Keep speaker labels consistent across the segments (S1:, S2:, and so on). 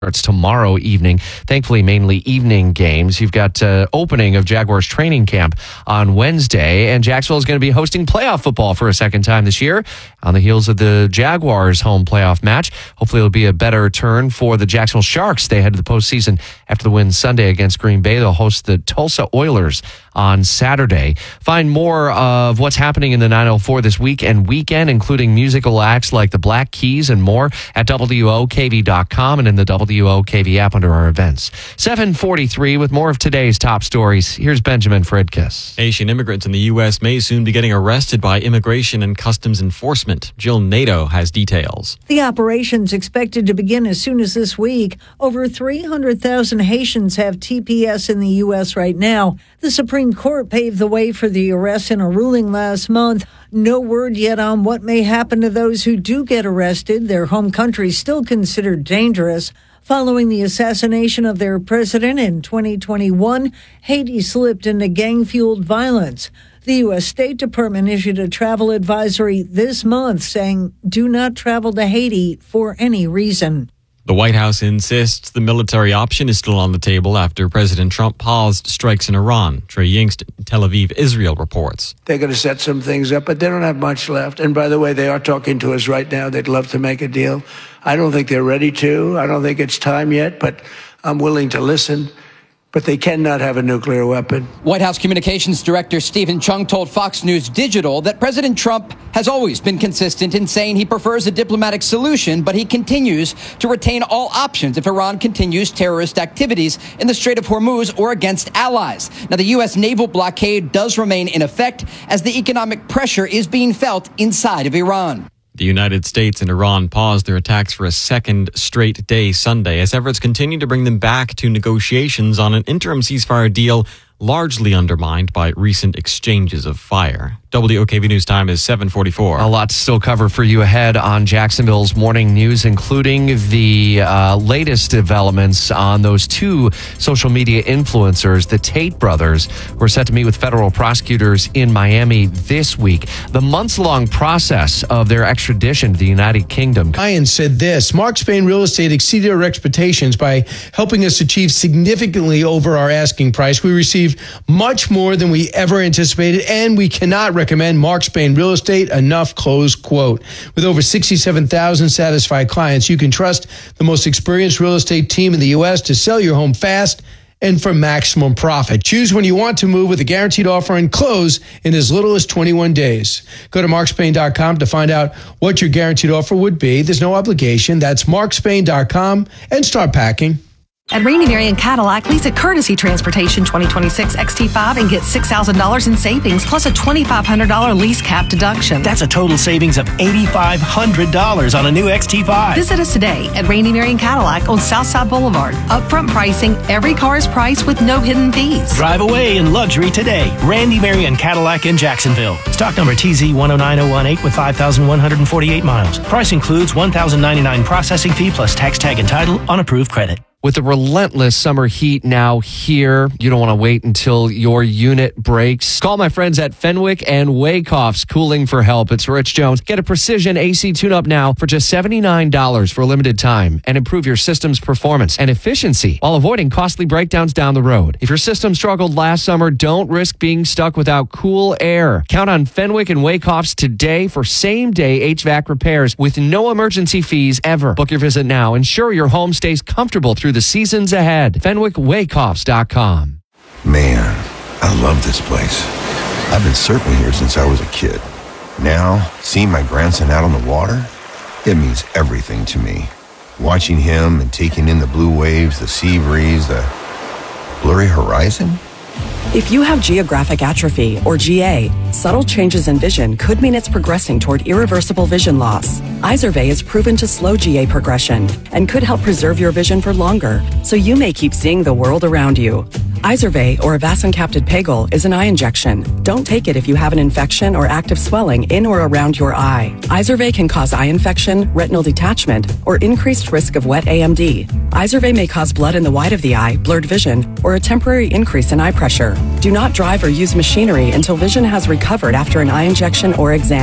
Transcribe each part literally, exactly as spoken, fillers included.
S1: It's tomorrow evening. Thankfully, mainly evening games. You've got uh, opening of Jaguars training camp on Wednesday, and Jacksonville is going to be hosting playoff football for a second time this year on the heels of the Jaguars home playoff match. Hopefully, it'll be a better turn for the Jacksonville Sharks. They head to the postseason after the win Sunday against Green Bay. They'll host the Tulsa Oilers on Saturday. Find more of what's happening in the nine oh four this week and weekend, including musical acts like the Black Keys and more at W O K V dot com and in the W O K V app under our events. seven forty-three with more of today's top stories. Here's Benjamin Fredkiss.
S2: Haitian immigrants in the U S may soon be getting arrested by Immigration and Customs Enforcement. Jill Nato has details.
S3: The operation's expected to begin as soon as this week. Over three hundred thousand Haitians have T P S in the U S right now. The Supreme Court paved the way for the arrest in a ruling last month. No word yet on what may happen to those who do get arrested. Their home country is still considered dangerous. Following the assassination of their president in twenty twenty-one, Haiti slipped into gang-fueled violence. The U S State Department issued a travel advisory this month saying, do not travel to Haiti for any reason.
S2: The White House insists the military option is still on the table after President Trump paused strikes in Iran. Trey Yingst, Tel Aviv, Israel reports.
S4: They're going to set some things up, but they don't have much left. And by the way, they are talking to us right now. They'd love to make a deal. I don't think they're ready to. I don't think it's time yet, but I'm willing to listen. But they cannot have a nuclear weapon.
S5: White House Communications Director Stephen Chung told Fox News Digital that President Trump has always been consistent in saying he prefers a diplomatic solution, but he continues to retain all options if Iran continues terrorist activities in the Strait of Hormuz or against allies. Now, the U S naval blockade does remain in effect as the economic pressure is being felt inside of Iran.
S2: The United States and Iran paused their attacks for a second straight day Sunday as efforts continue to bring them back to negotiations on an interim ceasefire deal largely undermined by recent exchanges of fire. W O K V News time is seven forty-four.
S1: A lot to still cover for you ahead on Jacksonville's morning news, including the uh, latest developments on those two social media influencers, the Tate brothers, who are set to meet with federal prosecutors in Miami this week. The months-long process of their extradition to the United Kingdom.
S6: Ryan said this: Mark Spain Real Estate exceeded our expectations by helping us achieve significantly over our asking price. We received much more than we ever anticipated, and we cannot recommend Mark Spain Real Estate enough, close quote. With over sixty-seven thousand satisfied clients, you can trust the most experienced real estate team in the U S to sell your home fast and for maximum profit. Choose when you want to move with a guaranteed offer and close in as little as twenty-one days. Go to mark spain dot com to find out what your guaranteed offer would be. There's no obligation. That's mark spain dot com and start packing.
S7: At Randy Marion Cadillac, lease a Courtesy Transportation twenty twenty-six X T five and get six thousand dollars in savings plus a twenty-five hundred dollars lease cap deduction.
S8: That's a total savings of eight thousand five hundred dollars on a new X T five.
S7: Visit us today at Randy Marion Cadillac on Southside Boulevard. Upfront pricing, every car is priced with no hidden fees.
S8: Drive away in luxury today. Randy Marion Cadillac in Jacksonville. Stock number T Z one oh nine oh one eight with five thousand one hundred forty-eight miles. Price includes one thousand ninety-nine dollars processing fee plus tax tag and title on approved credit.
S1: With the relentless summer heat now here, you don't want to wait until your unit breaks. Call my friends at Fenwick and Wakehoff's Cooling for help. It's Rich Jones. Get a precision A C tune-up now for just seventy-nine dollars for a limited time and improve your system's performance and efficiency while avoiding costly breakdowns down the road. If your system struggled last summer, don't risk being stuck without cool air. Count on Fenwick and Wakehoff's today for same-day H V A C repairs with no emergency fees ever. Book your visit now. Ensure your home stays comfortable through the seasons ahead. Fenwick Wakehoffs dot com.
S9: Man, I love this place. I've been surfing here since I was a kid. Now, seeing my grandson out on the water, it means everything to me. Watching him and taking in the blue waves, the sea breeze, the blurry horizon.
S10: If you have geographic atrophy, or G A, subtle changes in vision could mean it's progressing toward irreversible vision loss. Izervay is proven to slow G A progression and could help preserve your vision for longer, so you may keep seeing the world around you. Izervay, or avacincaptad pegol, is an eye injection. Don't take it if you have an infection or active swelling in or around your eye. Izervay can cause eye infection, retinal detachment, or increased risk of wet A M D. Izervay may cause blood in the white of the eye, blurred vision, or a temporary increase in eye pressure. Do not drive or use machinery until vision has recovered after an eye injection or exam.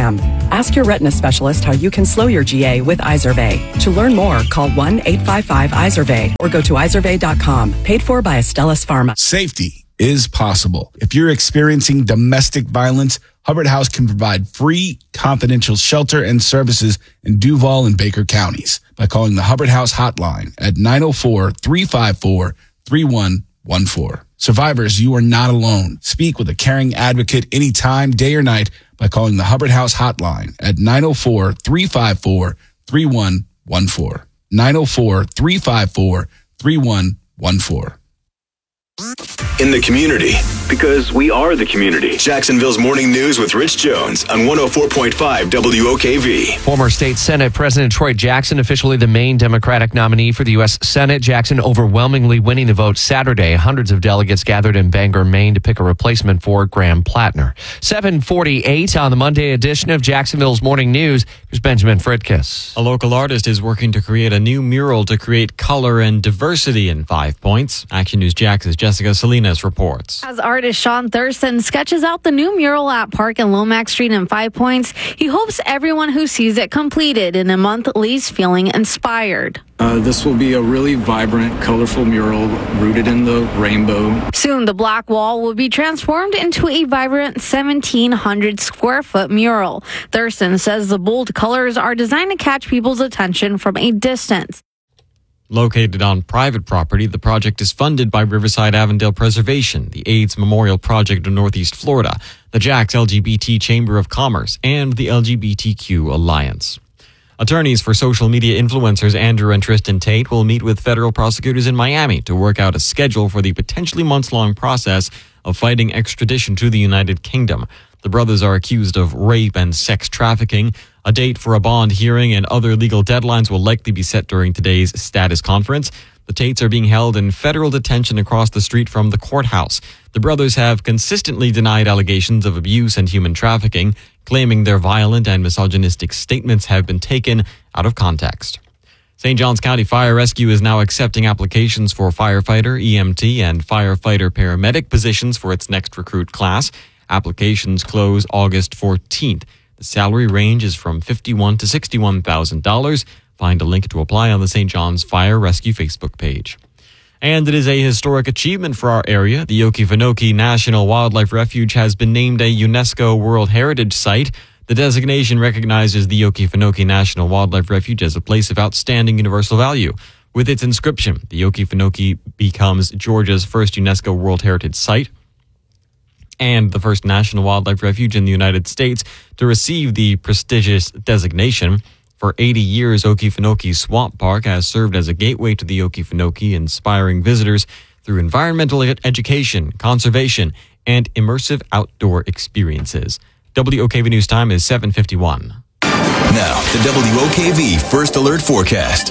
S10: Ask your retina specialist how you can slow your G A with Izervay. To learn more, call one eight five five Izervay or go to izervay dot com. Paid for by Astellas Pharma.
S11: Safety is possible. If you're experiencing domestic violence, Hubbard House can provide free, confidential shelter and services in Duval and Baker counties by calling the Hubbard House hotline at nine oh four, three five four, three one one four. Survivors, you are not alone. Speak with a caring advocate anytime, day or night, by calling the Hubbard House hotline at nine oh four, three five four, three one one four. nine oh four, three five four, three one one four.
S12: In the community, because we are the community. Jacksonville's Morning News with Rich Jones on one oh four point five W O K V.
S1: Former State Senate President Troy Jackson, officially the main Democratic nominee for the U S Senate. Jackson overwhelmingly winning the vote Saturday. Hundreds of delegates gathered in Bangor, Maine to pick a replacement for Graham Plattner. seven forty-eight on the Monday edition of Jacksonville's Morning News. Here's Benjamin Fritkiss.
S2: A local artist is working to create a new mural to create color and diversity in Five Points. Action News Jax's Jessica Salinas reports.
S13: As artist Sean Thurston sketches out the new mural at Park and Lomax Street in Five Points, he hopes everyone who sees it completed in a month leaves feeling inspired.
S14: Uh, this will be a really vibrant, colorful mural rooted in the rainbow.
S13: Soon, the black wall will be transformed into a vibrant seventeen hundred square foot mural. Thurston says the bold colors are designed to catch people's attention from a distance.
S2: Located on private property, the project is funded by Riverside Avondale Preservation, the AIDS Memorial Project of Northeast Florida, the Jax L G B T Chamber of Commerce, and the L G B T Q Alliance. Attorneys for social media influencers Andrew and Tristan Tate will meet with federal prosecutors in Miami to work out a schedule for the potentially months-long process of fighting extradition to the United Kingdom. The brothers are accused of rape and sex trafficking. A date for a bond hearing and other legal deadlines will likely be set during today's status conference. The Tates are being held in federal detention across the street from the courthouse. The brothers have consistently denied allegations of abuse and human trafficking, claiming their violent and misogynistic statements have been taken out of context. Saint Johns County Fire Rescue is now accepting applications for firefighter, E M T, and firefighter paramedic positions for its next recruit class. Applications close August fourteenth. The salary range is from fifty-one thousand dollars to sixty-one thousand dollars. Find a link to apply on the Saint John's Fire Rescue Facebook page. And it is a historic achievement for our area. The Okefenokee National Wildlife Refuge has been named a UNESCO World Heritage Site. The designation recognizes the Okefenokee National Wildlife Refuge as a place of outstanding universal value. With its inscription, the Okefenokee becomes Georgia's first UNESCO World Heritage Site and the first national wildlife refuge in the United States to receive the prestigious designation. For eighty years, Okefenokee Swamp Park has served as a gateway to the Okefenokee, inspiring visitors through environmental ed- education, conservation, and immersive outdoor experiences. W O K V News time is seven fifty-one.
S12: Now, the W O K V First Alert Forecast.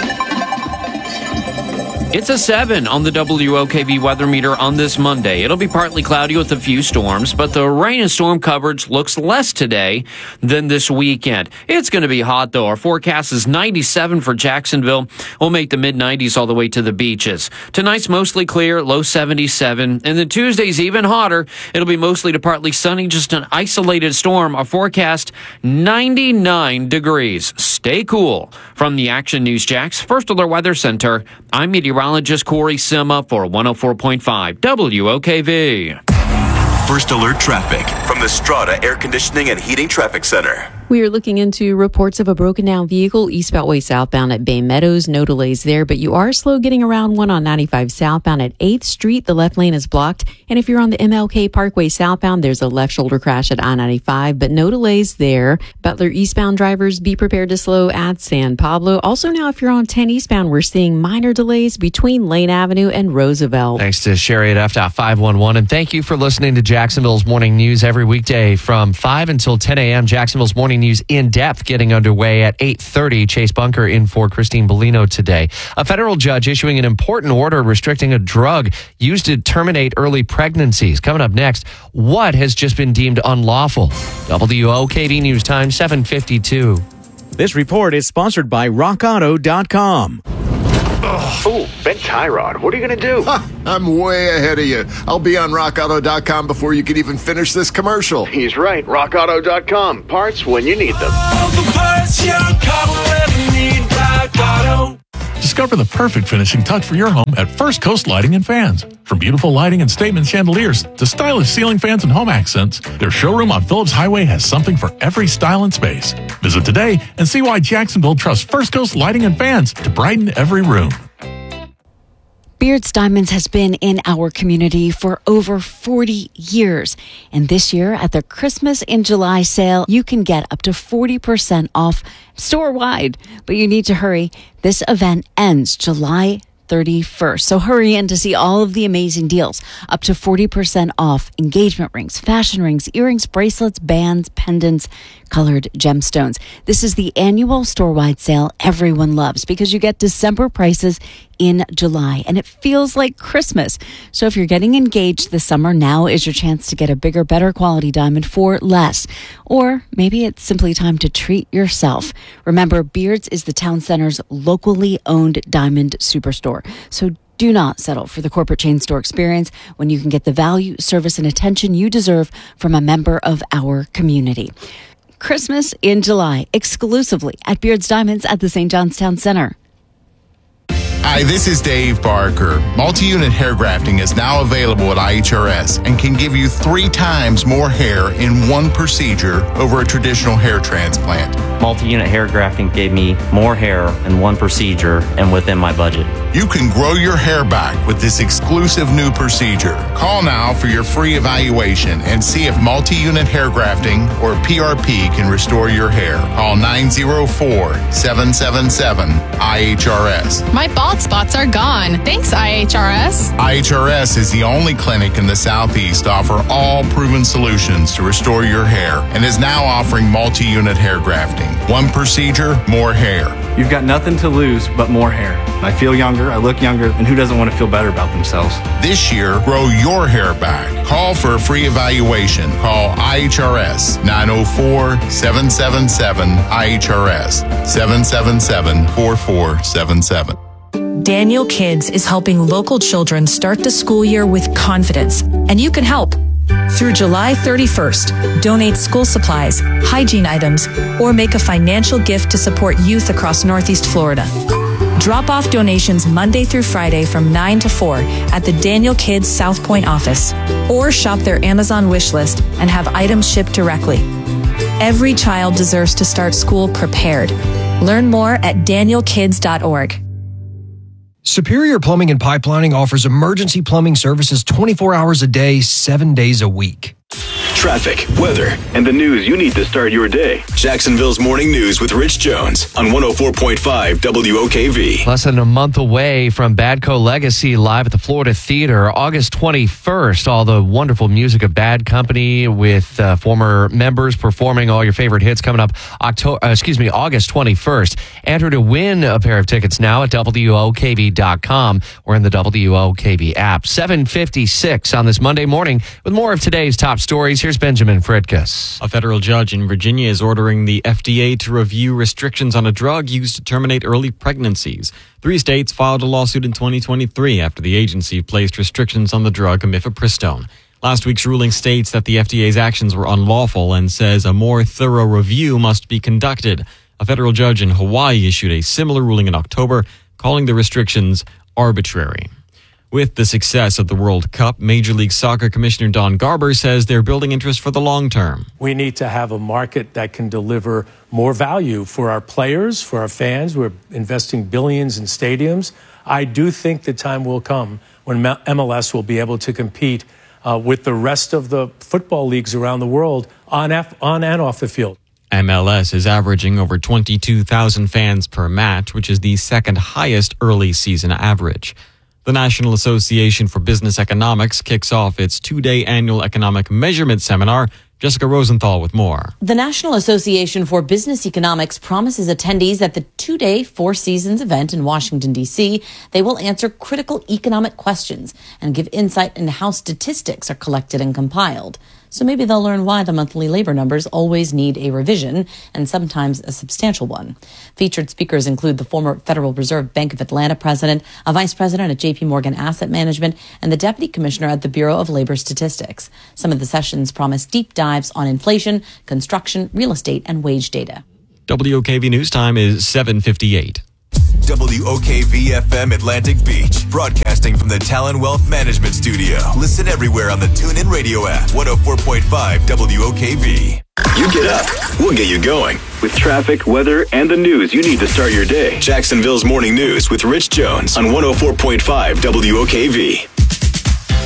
S15: It's a seven on the W O K V weather meter on this Monday. It'll be partly cloudy with a few storms, but the rain and storm coverage looks less today than this weekend. It's going to be hot, though. Our forecast is ninety-seven for Jacksonville. We'll make the mid nineties all the way to the beaches. Tonight's mostly clear, low seventy-seven. And then Tuesday's even hotter. It'll be mostly to partly sunny, just an isolated storm. Our forecast, ninety-nine degrees. Stay cool. From the Action News Jax First Alert Weather Center, I'm meteorologist Corey Sima for one oh four point five W O K V.
S12: First Alert Traffic from the Strata Air Conditioning and Heating Traffic Center.
S16: We are looking into reports of a broken down vehicle eastbound way southbound at Bay Meadows. No delays there, but you are slow getting around one on ninety-five southbound at eighth Street. The left lane is blocked. And if you're on the M L K Parkway southbound, there's a left shoulder crash at I ninety-five, but no delays there. Butler eastbound drivers, be prepared to slow at San Pablo. Also now, if you're on ten eastbound, we're seeing minor delays between Lane Avenue and Roosevelt.
S1: Thanks to Sherry at F five one one. And thank you for listening to Jacksonville's Morning News every weekday from five until ten a.m. Jacksonville's Morning News in depth getting underway at eight thirty. Chase Bunker in for Christine Bellino today. A federal judge issuing an important order restricting a drug used to terminate early pregnancies. Coming up next, what has just been deemed unlawful? W O K V News time, seven fifty-two.
S17: This report is sponsored by rock auto dot com. Oh, bent tie rod. What are you going to do?
S18: Ha, I'm way ahead of you. I'll be on rock auto dot com before you can even finish this commercial.
S17: He's right. rock auto dot com. Parts when you need them.
S19: All the parts your car will ever need. Rock Auto.
S20: Discover the perfect finishing touch for your home at First Coast Lighting and Fans. From beautiful lighting and statement chandeliers to stylish ceiling fans and home accents, their showroom on Phillips Highway has something for every style and space. Visit today and see why Jacksonville trusts First Coast Lighting and Fans to brighten every room.
S21: Beards Diamonds has been in our community for over forty years. And this year at their Christmas in July sale, you can get up to forty percent off store-wide. But you need to hurry. This event ends July thirty-first. So hurry in to see all of the amazing deals. Up to forty percent off engagement rings, fashion rings, earrings, bracelets, bands, pendants, colored gemstones. This is the annual store-wide sale everyone loves because you get December prices in July and it feels like Christmas. So if you're getting engaged this summer, now is your chance to get a bigger, better quality diamond for less. Or maybe it's simply time to treat yourself. Remember, Beards is the town center's locally owned diamond superstore. So do not settle for the corporate chain store experience when you can get the value, service, and attention you deserve from a member of our community. Christmas in July, exclusively at Beards Diamonds at the Saint John's Town Center.
S22: Hi, this is Dave Barker. Multi-unit hair grafting is now available at I H R S and can give you three times more hair in one procedure over a traditional hair transplant.
S23: Multi-unit hair grafting gave me more hair in one procedure and within my budget.
S22: You can grow your hair back with this exclusive new procedure. Call now for your free evaluation and see if multi-unit hair grafting or P R P can restore your hair. Call nine oh four, seven seven seven, I H R S.
S24: My bald spots are gone. Thanks, I H R S.
S22: I H R S is the only clinic in the Southeast to offer all proven solutions to restore your hair and is now offering multi-unit hair grafting. One procedure, more hair.
S14: You've got nothing to lose but more hair. I feel younger, I look younger, and who doesn't want to feel better about themselves?
S22: This year, grow your hair back. Call for a free evaluation. Call I H R S nine oh four, seven seven seven, I H R S, seven seven seven, four four seven seven.
S25: Daniel Kids is helping local children start the school year with confidence, and you can help. Through July thirty-first, donate school supplies, hygiene items, or make a financial gift to support youth across Northeast Florida. Drop off donations Monday through Friday from nine to four at the Daniel Kids South Point office, or shop their Amazon wish list and have items shipped directly. Every child deserves to start school prepared. Learn more at daniel kids dot org.
S26: Superior Plumbing and Pipelining offers emergency plumbing services twenty-four hours a day, seven days a week.
S12: Traffic, weather, and the news you need to start your day. Jacksonville's Morning News with Rich Jones on one oh four point five W O K V.
S1: Less than a month away from Badco Legacy live at the Florida Theater, August twenty-first. All the wonderful music of Bad Company with uh, former members performing all your favorite hits coming up October, uh, excuse me, August twenty-first. Enter to win a pair of tickets now at W O K V dot com or in the W O K V app. seven fifty-six on this Monday morning with more of today's top stories. Here's Benjamin Fritkus.
S2: A federal judge in Virginia is ordering the F D A to review restrictions on a drug used to terminate early pregnancies. Three states filed a lawsuit in twenty twenty-three after the agency placed restrictions on the drug mifepristone. Last week's ruling states that the F D A's actions were unlawful and says a more thorough review must be conducted. A federal judge in Hawaii issued a similar ruling in October, calling the restrictions arbitrary. With the success of the World Cup, Major League Soccer Commissioner Don Garber says they're building interest for the long term.
S27: We need to have a market that can deliver more value for our players, for our fans. We're investing billions in stadiums. I do think the time will come when M L S will be able to compete uh, with the rest of the football leagues around the world on, F- on and off the field.
S2: M L S is averaging over twenty-two thousand fans per match, which is the second highest early season average. The National Association for Business Economics kicks off its two-day annual economic measurement seminar. Jessica Rosenthal with more.
S28: The National Association for Business Economics promises attendees at the two-day Four Seasons event in Washington, D C, they will answer critical economic questions and give insight into how statistics are collected and compiled. so maybe they'll learn why the monthly labor numbers always need a revision, and sometimes a substantial one. Featured speakers include the former Federal Reserve Bank of Atlanta president, a vice president at J P Morgan Asset Management, and the deputy commissioner at the Bureau of Labor Statistics. Some of the sessions promise deep dives on inflation, construction, real estate, and wage data.
S2: W O K V News Time is seven fifty-eight.
S12: W O K V F M Atlantic Beach, broadcasting from the Talon Wealth Management Studio. Listen everywhere on the TuneIn Radio app. one oh four point five W O K V. You get up, we'll get you going. With traffic, weather, and the news you need to start your day. Jacksonville's Morning News with Rich Jones on one oh four point five W O K V.